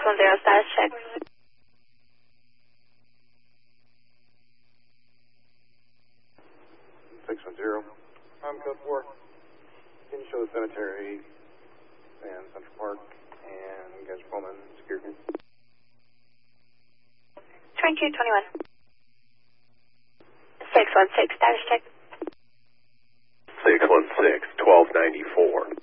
610, status check. 610. Code 4. Can you show the cemetery and Central Park and Geyser Pullman security? Train Q21. 616, status check. 616, 1294.